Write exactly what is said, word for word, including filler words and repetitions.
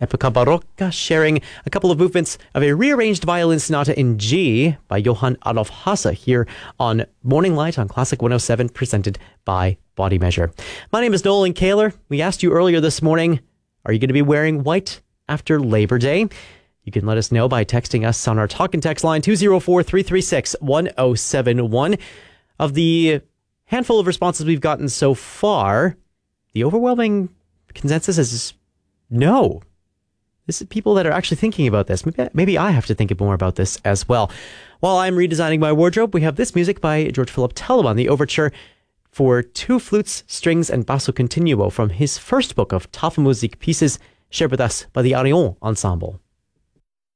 Epoca Barocca, sharing a couple of movements of a rearranged violin sonata in G by Johann Adolf Hasse here on Morning Light on Classic one oh seven, presented by Body Measure. My name is Nolan Kaler. We asked you earlier this morning, are you going to be wearing white after Labor Day? You can let us know by texting us on our talk and text line two oh four, three three six, one oh seven one. Of the handful of responses we've gotten so far, the overwhelming consensus is no. This is people that are actually thinking about this. Maybe, maybe I have to think more about this as well. While I'm redesigning my wardrobe, we have this music by George Philip Telemann, the overture for two flutes, strings, and basso continuo from his first book of Tafelmusik pieces, shared with us by the Arion Ensemble.